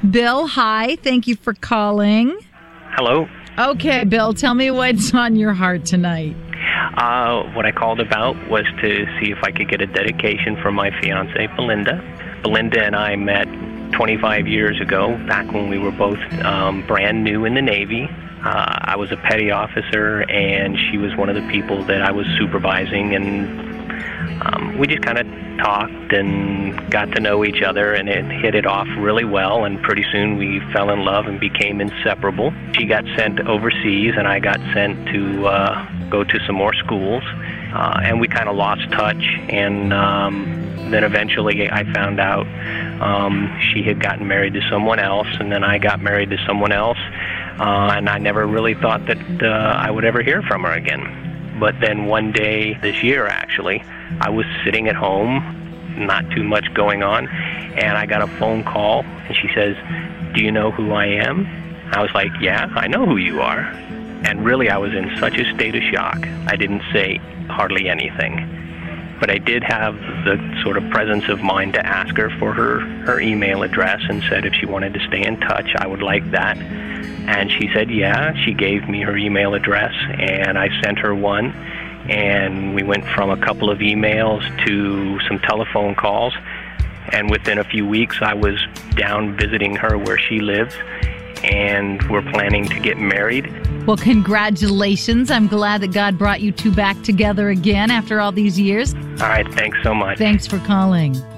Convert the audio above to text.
Bill, hi. Thank you for calling. Hello. Okay, Bill, tell me what's on your heart tonight. What I called about was to see if I could get a dedication from my fiancée, Belinda. Belinda and I met 25 years ago, back when we were both brand new in the Navy. I was a petty officer, and she was one of the people that I was supervising, and we just kind of talked and got to know each other, and it hit it off really well, and pretty soon we fell in love and became inseparable. She got sent overseas, and I got sent to go to some more schools, and we kind of lost touch, and then eventually I found out she had gotten married to someone else, and then I got married to someone else, and I never really thought that I would ever hear from her again. But then one day this year, actually, I was sitting at home, not too much going on, and I got a phone call, and she says, "Do you know who I am?" I was like, "Yeah, I know who you are." And really, I was in such a state of shock, I didn't say hardly anything. But I did have the sort of presence of mind to ask her for her email address, and said if she wanted to stay in touch, I would like that. And she said, yeah. She gave me her email address, and I sent her one. And we went from a couple of emails to some telephone calls. And within a few weeks, I was down visiting her where she lives. And we're planning to get married. Well, congratulations. I'm glad that God brought you two back together again after all these years. All right. Thanks so much. Thanks for calling.